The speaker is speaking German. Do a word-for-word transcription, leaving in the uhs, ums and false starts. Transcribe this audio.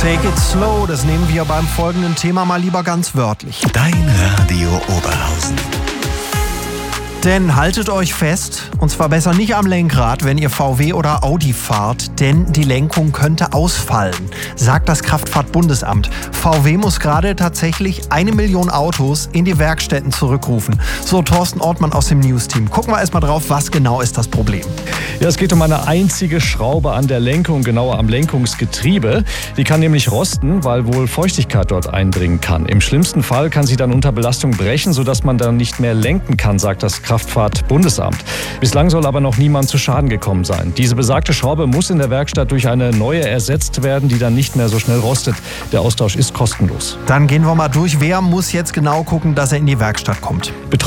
Take it slow, das nehmen wir beim folgenden Thema mal lieber ganz wörtlich. Dein Radio Oberhausen. Denn haltet euch fest, und zwar besser nicht am Lenkrad, wenn ihr V W oder Audi fahrt, denn die Lenkung könnte ausfallen, sagt das Kraftfahrtbundesamt. V W muss gerade tatsächlich eine Million Autos in die Werkstätten zurückrufen. So, Thorsten Ortmann aus dem News-Team. Gucken wir erstmal drauf, was genau ist das Problem? Ja, es geht um eine einzige Schraube an der Lenkung, genauer am Lenkungsgetriebe. Die kann nämlich rosten, weil wohl Feuchtigkeit dort eindringen kann. Im schlimmsten Fall kann sie dann unter Belastung brechen, sodass man dann nicht mehr lenken kann, sagt das Kraftfahrtbundesamt. Bislang soll aber noch niemand zu Schaden gekommen sein. Diese besagte Schraube muss in der Werkstatt durch eine neue ersetzt werden, die dann nicht mehr so schnell rostet. Der Austausch ist kostenlos. Dann gehen wir mal durch. Wer muss jetzt genau gucken, dass er in die Werkstatt kommt?